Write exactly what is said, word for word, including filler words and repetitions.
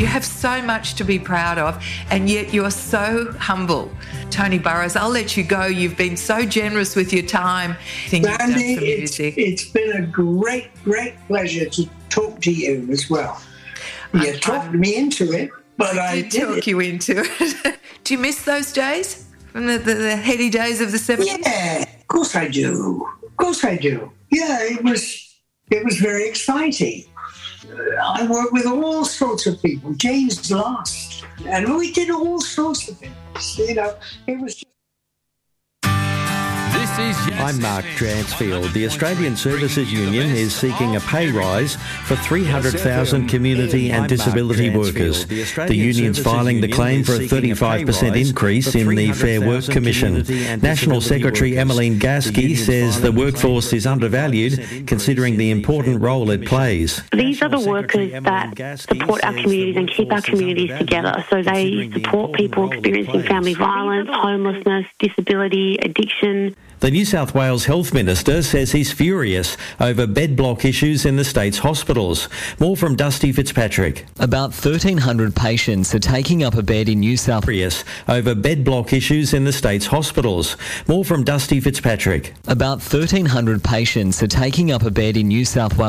You have so much to be proud of, and yet you're so humble. Tony Burrows, I'll let you go. You've been so generous with your time. Sandy, it's, it's been a great, great pleasure to talk to you as well. You talked me into it, but I, I did talk it. you into it. Do you miss those days? From the, the, the heady days of the seventies? Yeah, of course I do. Of course I do. Yeah, it was it was very exciting. I worked with all sorts of people. James Last, and we did all sorts of things. You know, it was just. This is Yes I'm Mark F M. Dransfield. The Australian Services Union is seeking a pay rise for three hundred thousand community and disability workers. The union's filing the claim for a thirty-five percent increase in the Fair Work Commission. National Secretary Emmeline Gasky says the workforce is undervalued considering the important role it plays. These are the workers that support our communities and keep our communities together. So they support people experiencing family violence, homelessness, disability, addiction. The New South Wales Health Minister says he's furious over bed block issues in the state's hospitals. More from Dusty Fitzpatrick. About thirteen hundred patients are taking up a bed in New South Wales over bed block issues in the state's hospitals. More from Dusty Fitzpatrick. About thirteen hundred patients are taking up a bed in New South Wales.